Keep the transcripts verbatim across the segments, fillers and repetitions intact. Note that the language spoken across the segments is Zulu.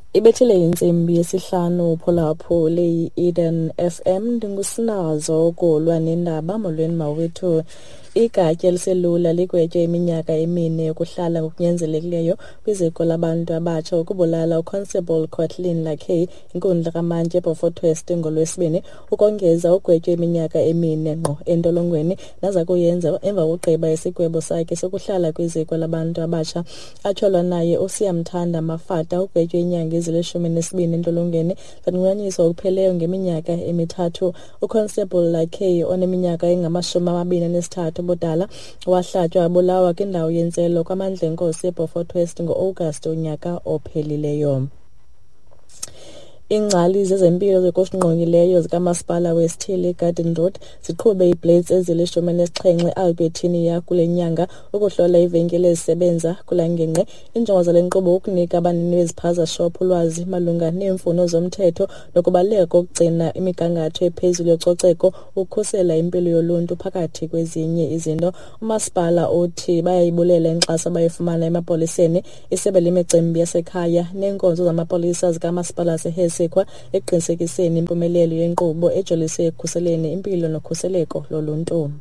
Ibethile insimbi yesihlanu phulapho le Eden F M ndingusinazo kolwa nendaba molweni mawethu. Igatya eliselula ligwetywe iminyaka emine yokuhlala ngokunyanzelekileyo kwiziko labantu abatsha ukubulala uConstable Kathleen Lakey inkundla kamantye eBeaufort West ngolwesibini, ukongeza ugwetywe iminyaka emine ngqo entolongweni naza kuyenza emva kokugqiba isigwebo sakhe sokuhlala kwiziko labantu abatsha. Atyholwa naye uSiyamthanda Mafata ugwetywe inyanga ezilishumi nesibini entolongweni zanqunyanyiswa okupheleyo ngeminyaka emithathu. uConstable Lakey oneminyaka engamashumi amabini anesithathu bodala wahlatywa abulawa kwindawo yentselo kwamandla enkosi eBeaufort West ngo-August unyaka ophelileyo. Ingcali zezempilo zokusingqongileyo zikamasipala wesithili Garden Road ziqhube iblades ezilishumi nesixhenxe Albertinia kule nyanga ukuhlola ivenkile ezisebenza kula ngingqi. Injongo zale nkqubo ukunika abanini beziphaza shop ulwazi malunga neemfuno zomthetho nokubaluleka kokugcina imigangatho ephezulu yococeko ukukhusela impilo yoluntu phakathi kwezinye izinto. Umasipala uthi bayayibulela inkxaso abayifumana emapoliseni, isebe lemicimbi yasekhaya neenkonzo zamapolisa zikamasipala seHesse kwa eqinisekiseni impumelelo yenkqubo ejolise ekukhuseleni impilo nokhuseleko loluntu.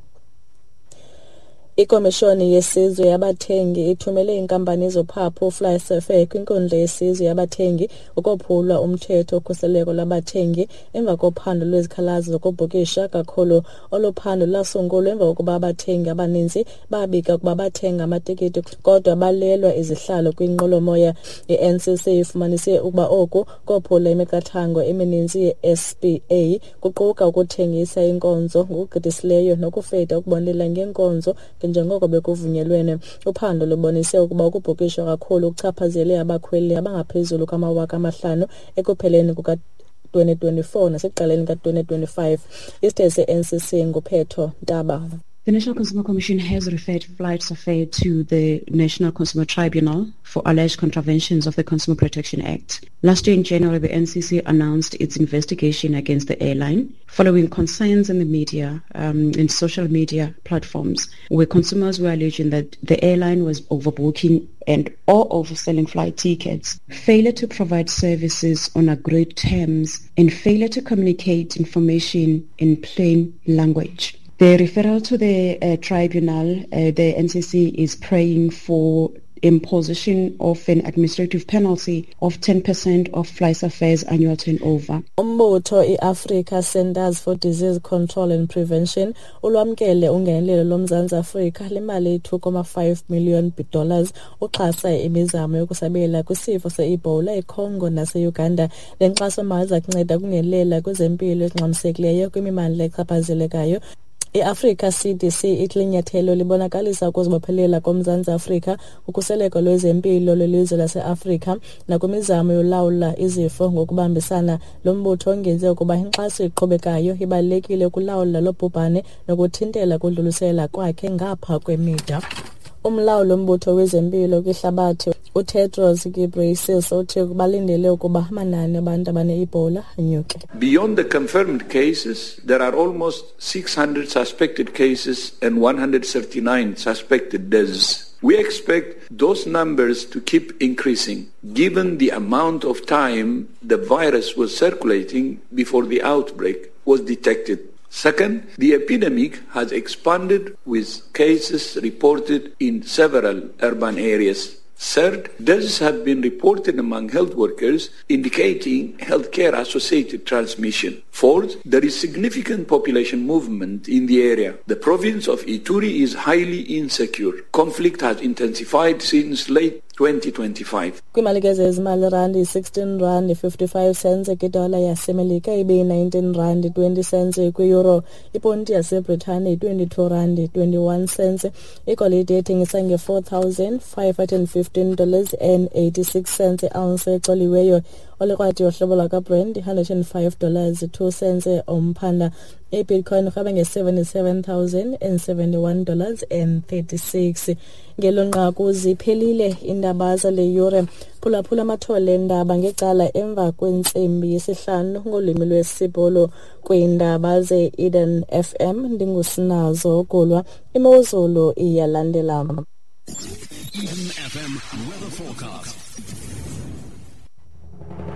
Ikomishoni yesizwe yabathengi ithumele inkampani zophapho Flysafair kwinkundla yesizwe yabathengi ukophulwa umthetho okhuseleko lwabathengi emva kophando lwezikhalazo zokubhukisha kakhulu. Oluphando lasungulwa emva kokuba abathengi abaninzi babika ukuba bathenga amatikiti kodwa balelwa izihlalo kwinqwelomoya. I-N C C ifumanise ukuba oku kophula imiqathango emininzi ye-S P A kuquka ukuthengisa inkonzo ngokugqithisileyo nokufeta ukubonela ngenkonzo njengoko bekuvunyelwene. Uphando lubonise ukuba ukubhukishwa kakhulu kuchaphazele abakhweli abangaphezulu kwamawaka amahlanu ekupheleni kuka twenty twenty-four nasekuqaleni ka twenty twenty-five. Isithethe se-N C C nguPhetho Ntaba. The National Consumer Commission has referred Flysafair to the National Consumer Tribunal for alleged contraventions of the Consumer Protection Act. Last year in January, the N C C announced its investigation against the airline following concerns in the media um, and social media platforms where consumers were alleging that the airline was overbooking and or overselling flight tickets, failure to provide services on agreed terms, and failure to communicate information in plain language. The referral to the uh, tribunal, uh, the N C C is praying for imposition of an administrative penalty of ten percent of Flysafair's annual turnover. Umbutho iAfrica Centers for Disease Control and Prevention ulwamkele ungenelelo loMzantsi Afrika lemali two point five million dollars uxhasa imizamo yokusabela kwisifo se-Ebola eCongo nase-Uganda. Le nkxaso mali iza kunceda kungenelela kwezempilo ezingxamisekileyo kwimimandla echaphazelekayo. I-Africa C D C iklinyathelo libonakalisa ukuzibophelela koMzantsi Afrika ukhuseleko lwezempilo lwelizwe lase-Afrika nakwimizamo yolawula izifo ngokubambisana. Lo mbutho ongenze ukuba inkxaso iqhubekayo ibalulekile ukulawula lo bhubhane nokuthintela kudlulisela kwakhe ngapha kwemida. Umlawuli wombutho wezempilo kwihlabathi uTedros Ghebreyesus uthi kubalindele ukuba amanani abantu abane-Ebola anyuke. Beyond the confirmed cases, there are almost six hundred suspected cases and one hundred thirty-nine suspected deaths. We expect those numbers to keep increasing, given the amount of time the virus was circulating before the outbreak was detected. Second, the epidemic has expanded with cases reported in several urban areas. Third, deaths have been reported among health workers, indicating healthcare-associated transmission. Fourth, there is significant population movement in the area. The province of Ituri is highly insecure. Conflict has intensified since late twenty twenty-five. Kwimalike zezimali randi sixteen rand fifty-five cents kwidola yasemelika ibe nineteen rand twenty cents kwi-euro. Iponti yaseBritane twenty-two rand twenty-one cents. Igolide ethengisa nge-four thousand five hundred fifteen dollars and eighty-six cents ounce exoliweyo. Olekwadi yohlobo lwaka-Brent one hundred five dollars two cents umphanda. I-Bitcoin urhaba nge-seventy-seven thousand seventy-one dollars and thirty-six. Ngelonqaku ziphelile indaba zale yure. Phulaphula amathole endaba ngecala emva kwentsimbi yesihlanu ngolwimi lwesibholo kwiindaba ze-Eden F M. Ndingusinazo Kolwa. Imozulu iyalandela. Eden F M weather forecast.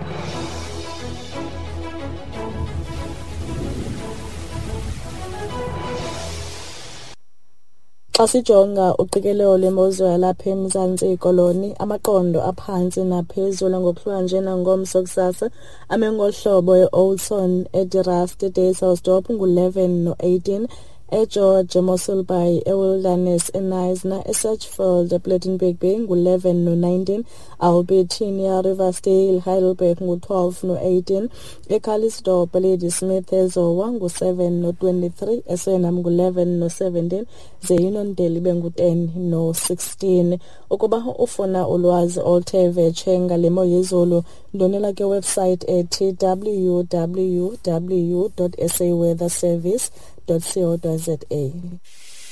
Xa sijonga uqikelelo lwemozulu yalapha eMzantsi Koloni, amaqondo aphansi naphezulu ngokuhlanje nangomso kusasa ame ngohlobo e-Oudtshoorn, eDirrast, eDayselsdorp ngu-eleven no-eighteen, eGeorge, eMossel Bay, eWilderness, eNyasna, eSatchfield, ePlettenberg Bay ngu-eleven no-nineteen, Albertina, Riversdale, Heidelberg ngu-twelve no-eighteen, eCalisdorp, Ladysmith, eZowa ngu-seven no-twenty-three, eSenham ngu-eleven no-seventeen, ze iNondeli ibe ngu-ten no-sixteen. Ukuba ufuna ulwazi oluthe vetshe ngale mo yezulu, ndonela ke website ethi w w w dot s a weather service dot co dot za.